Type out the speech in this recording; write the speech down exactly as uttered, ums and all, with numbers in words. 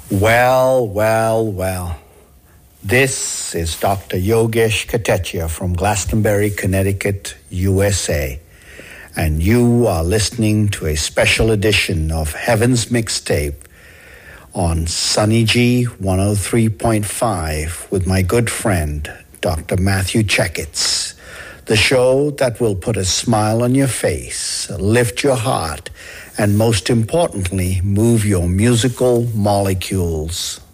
Well, well, well. This is Doctor Yogesh Katechia from Glastonbury, Connecticut, U S A. And you are listening to a special edition of Heaven's Mixtape on Sunny G one oh three point five with my good friend, Doctor Matthew Checketts. The show that will put a smile on your face, lift your heart, and most importantly, move your musical molecules.